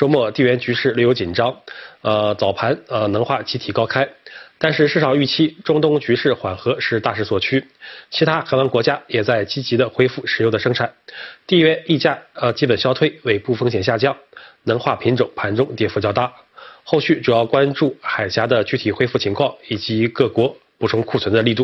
周末地缘局势略有紧张，早盘能化集体高开，但是市场预期中东局势缓和是大势所趋，其他海湾国家也在积极的恢复石油的生产，地缘溢价基本消退，尾部风险下降，能化品种盘中跌幅较大。后续主要关注海峡的具体恢复情况以及各国补充库存的力度。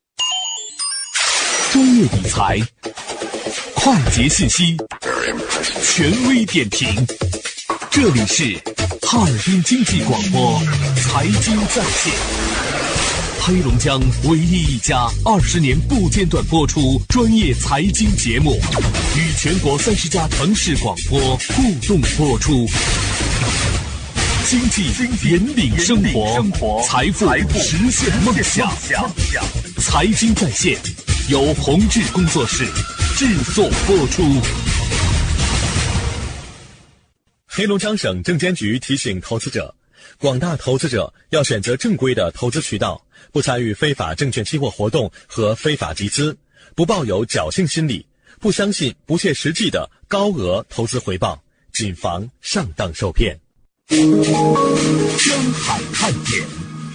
专业理财，快捷信息，权威点评，这里是哈尔滨经济广播财经在线，黑龙江唯一一家20年不间断播出专业财经节目，与全国30家城市广播互动播出。经济引领生活，财富实现梦想。财经在线由宏志工作室制作播出。黑龙江省证监局提醒投资者，广大投资者要选择正规的投资渠道，不参与非法证券期货活动和非法集资，不抱有侥幸心理，不相信不切实际的高额投资回报，谨防上当受骗。江海看点。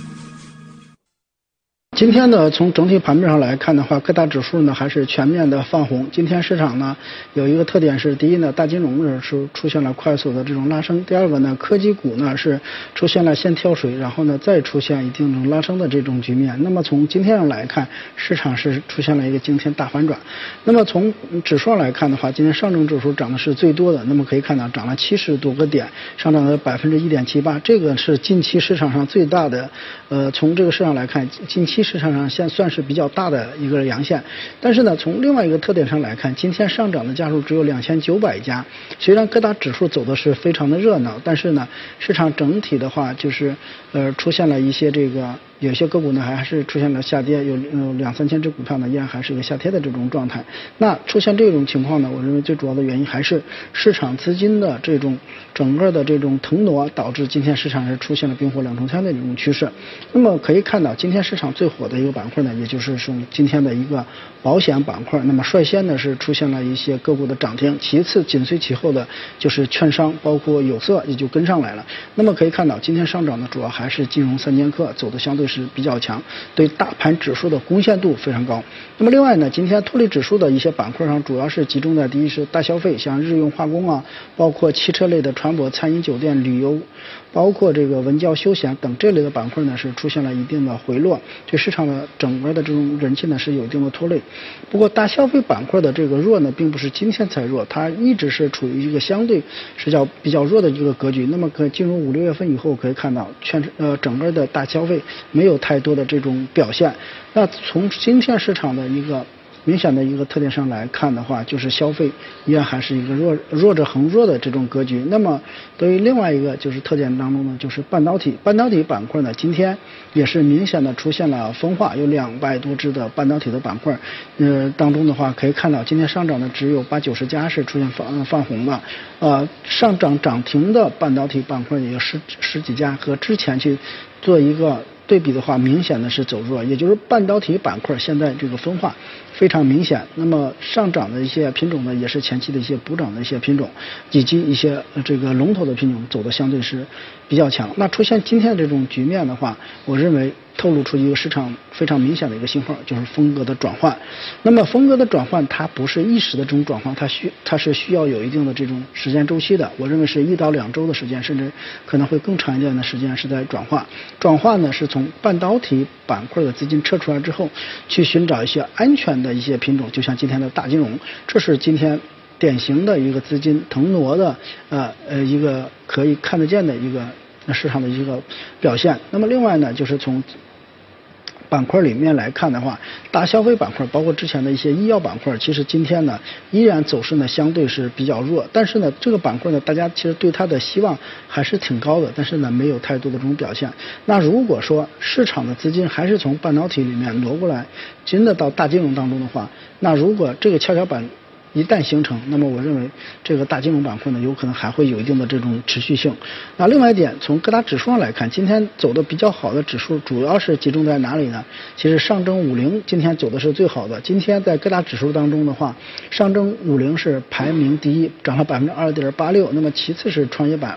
今天呢，从整体盘面上来看的话，各大指数呢还是全面的放红。今天市场呢有一个特点是，第一呢，大金融呢是出现了快速的这种拉升；第二个呢，科技股呢是出现了先跳水，然后呢再出现一定的拉升的这种局面。那么从今天上来看，市场是出现了一个今天大反转。那么从指数上来看的话，今天上证指数涨的是最多的，那么可以看到涨了70多个点，上涨了1.78%，这个是近期市场上最大的。从这个市场来看，近期市场上现算是比较大的一个阳线，但是呢，从另外一个特点上来看，今天上涨的家数只有2900家。虽然各大指数走的是非常的热闹，但是呢，市场整体的话就是出现了一些有些个股呢还是出现了下跌，有2-3千只股票呢依然还是一个下跌的这种状态。那出现这种情况呢，我认为最主要的原因还是市场资金的这种整个的这种腾挪，导致今天市场是出现了冰火两重天的这种趋势。那么可以看到，今天市场最火的一个板块呢，也就是今天的一个保险板块。那么率先呢是出现了一些个股的涨停，其次紧随其后的就是券商，包括有色也就跟上来了。那么可以看到，今天上涨的主要还是金融3剑客，走的相对是比较强，对大盘指数的贡献度非常高。那么另外呢，今天脱离指数的一些板块上，主要是集中在第一是大消费，像日用化工啊，包括汽车类的船舶、餐饮、酒店、旅游，包括这个文教休闲等这类的板块呢，是出现了一定的回落，对市场的整个的这种人气呢是有一定的拖累。不过大消费板块的这个弱呢，并不是今天才弱，它一直是处于一个相对比较弱的一个格局。那么可进入5-6月份以后，可以看到整个的大消费没有太多的这种表现。那从今天市场的一个明显的一个特点上来看的话，就是消费依然还是一个弱着恒弱的这种格局。那么对于另外一个就是特点当中呢，就是半导体板块呢，今天也是明显的出现了分化，有200多只的半导体的板块，当中的话可以看到，今天上涨的只有80-90家是出现泛红的，上涨停的半导体板块也有十几家，和之前去做一个对比的话，明显的是走弱，也就是半导体板块现在这个分化非常明显。那么上涨的一些品种呢，也是前期的一些补涨的一些品种，以及一些这个龙头的品种走的相对是比较强。那出现今天的这种局面的话，我认为透露出一个市场非常明显的一个信号，就是风格的转换。那么风格的转换，它不是一时的这种转换，它是需要有一定的这种时间周期的。我认为是1到2周的时间，甚至可能会更长一点的时间是在转化。转化呢是从半导体板块的资金撤出来之后，去寻找一些安全的一些品种，就像今天的大金融，这是今天典型的一个资金腾挪的一个可以看得见的一个市场的一个表现。那么另外呢，就是从板块里面来看的话，大消费板块包括之前的一些医药板块，其实今天呢依然走势呢相对是比较弱，但是呢这个板块呢大家其实对它的希望还是挺高的，但是呢没有太多的这种表现。那如果说市场的资金还是从半导体里面挪过来，真的到大金融当中的话，那如果这个跷跷板一旦形成，那么我认为这个大金融板块呢有可能还会有一定的这种持续性。那另外一点，从各大指数上来看，今天走的比较好的指数主要是集中在哪里呢？其实上证50今天走的是最好的。今天在各大指数当中的话，上证50是排名第一，涨了2.86%，那么其次是创业板